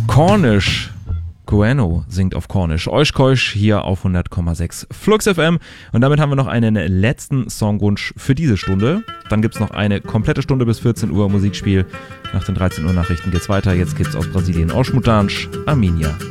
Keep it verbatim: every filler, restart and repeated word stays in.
Cornish. Gueno singt auf Cornish. Euskeusch hier auf hundert Komma sechs Flux F M. Und damit haben wir noch einen letzten Songwunsch für diese Stunde. Dann gibt es noch eine komplette Stunde bis vierzehn Uhr Musikspiel. Nach den dreizehn Uhr Nachrichten geht's weiter. Jetzt geht's aus Brasilien. Os Mutantes, Arminia.